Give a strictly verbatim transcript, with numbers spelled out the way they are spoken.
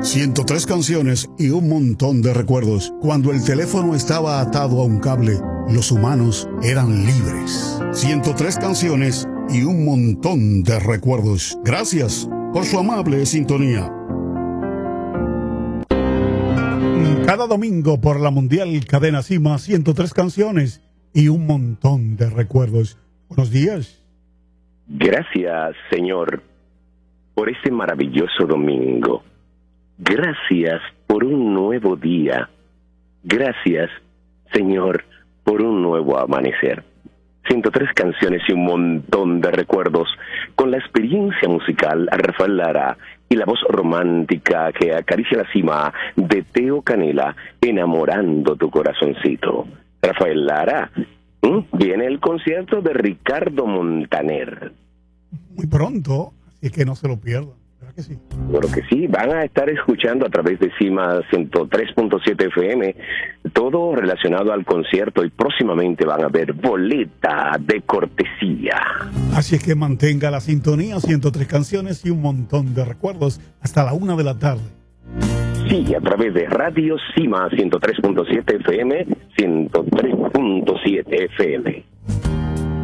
ciento tres canciones y un montón de recuerdos. Cuando el teléfono estaba atado a un cable, los humanos eran libres. ciento tres canciones y un montón de recuerdos. Gracias por su amable sintonía. Cada domingo por la Mundial Cadena Cima, ciento tres canciones y un montón de recuerdos. Buenos días. Gracias, Señor, por este maravilloso domingo. Gracias por un nuevo día. Gracias, Señor, por un nuevo amanecer. ciento tres canciones y un montón de recuerdos, con la experiencia musical a Rafael Lara y la voz romántica que acaricia la cima de Teo Canela, enamorando tu corazoncito. Rafael Lara, ¿m? Viene el concierto de Ricardo Montaner. Muy pronto, así que no se lo pierdan. ¿Verdad que sí? Bueno que sí, van a estar escuchando a través de Cima ciento tres punto siete F M todo relacionado al concierto y próximamente van a ver boleta de cortesía. Así es que mantenga la sintonía, ciento tres canciones y un montón de recuerdos hasta la una de la tarde. Sí, a través de Radio Cima ciento tres punto siete F M, ciento tres punto siete F M.